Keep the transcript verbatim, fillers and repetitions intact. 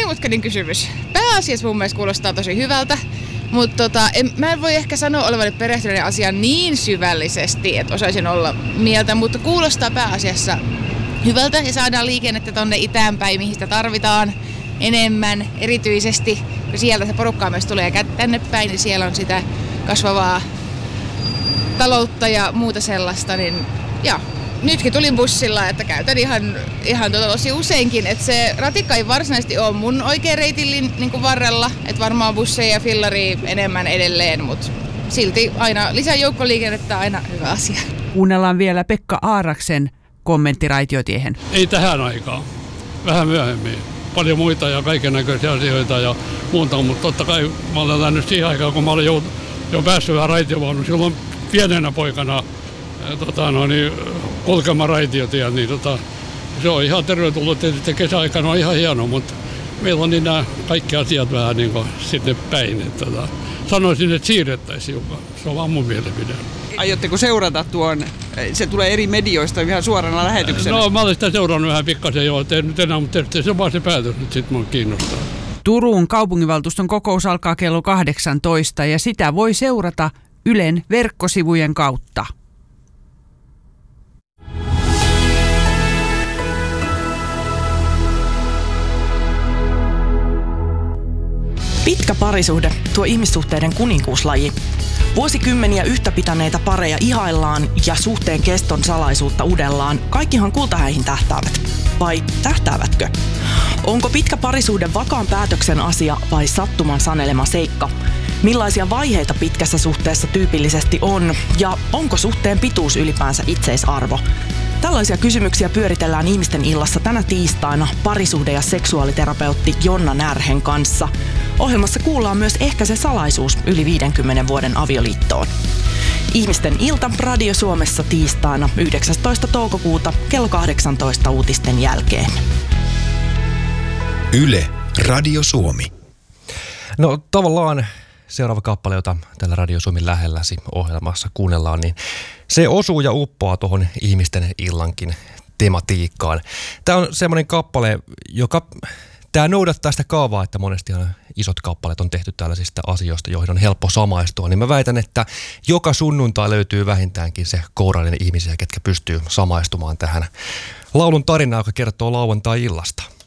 monimutkainen kysymys. Pääasiassa mun mielestä kuulostaa tosi hyvältä, mutta tota, en, mä en voi ehkä sanoa olevani perehtyneen asiaan niin syvällisesti, että osaisin olla mieltä, mutta kuulostaa pääasiassa hyvältä ja saadaan liikennettä tonne itäänpäin, mihin sitä tarvitaan enemmän, erityisesti kun sieltä se porukkaa myös tulee tänne päin, niin siellä on sitä kasvavaa taloutta ja muuta sellaista, niin joo. Nytkin tulin bussilla, että käytän ihan, ihan tota tosi useinkin, että se ratikka ei varsinaisesti ole mun oikea reitin niin kuin varrella, että varmaan busseja ja fillaria enemmän edelleen, mutta silti aina lisää joukkoliikennettä aina hyvä asia. Kuunnellaan vielä Pekka Aaraksen kommentti raitiotiehen. Ei tähän aikaan, vähän myöhemmin. Paljon muita ja kaikennäköisiä asioita ja muuta, mutta totta kai mä olen lähtenyt siihen aikaan, kun mä olen jo, jo päässyt vähän raitiovaunuun. Silloin pienenä poikana tota, no, niin, kulkemaan raitiotia, niin tota, se on ihan tervetullut. Tietysti kesäaikana on ihan hieno, mutta meillä on niin nämä kaikki asiat vähän niin kuin sinne päin. Että, tota, sanoisin, että siirrettäisiin joka. Se on vaan mun mielipide. Aiotteko seurata tuon, se tulee eri medioista ihan suorana lähetyksenä? No mä olen sitä seurannut vähän pikkasen jo, ei nyt enää, mutta se on vaan se päätös nyt sitten mun kiinnostaa. Turun kaupunginvaltuuston kokous alkaa kello kahdeksantoista ja sitä voi seurata Ylen verkkosivujen kautta. Pitkä parisuhde, tuo ihmissuhteiden kuninkuuslaji. Vuosikymmeniä yhtä pitäneitä pareja ihaillaan ja suhteen keston salaisuutta udellaan. Kaikkihan kultahäihin tähtäävät. Vai tähtäävätkö? Onko pitkä parisuhde vakaan päätöksen asia vai sattuman sanelema seikka? Millaisia vaiheita pitkässä suhteessa tyypillisesti on? Ja onko suhteen pituus ylipäänsä itseisarvo? Tällaisia kysymyksiä pyöritellään Ihmisten illassa tänä tiistaina parisuhde- ja seksuaaliterapeutti Jonna Närhen kanssa. Ohjelmassa kuullaan myös ehkä se salaisuus yli viidenkymmenen vuoden avioliittoon. Ihmisten ilta Radio Suomessa tiistaina yhdeksästoista toukokuuta kello kahdeksantoista uutisten jälkeen. Yle Radio Suomi. No tavallaan seuraava kappale, jota tällä Radio Suomen lähelläsi ohjelmassa kuunnellaan, niin se osuu ja uppoaa tuohon Ihmisten illankin tematiikkaan. Tämä on semmoinen kappale, joka tämä noudattaa sitä kaavaa, että monestihan isot kappaleet on tehty tällaisista asioista, joihin on helppo samaistua. Niin mä väitän, että joka sunnuntai löytyy vähintäänkin se kourallinen ihmisiä, ketkä pystyy samaistumaan tähän laulun tarinaan, joka kertoo lauantai-illasta.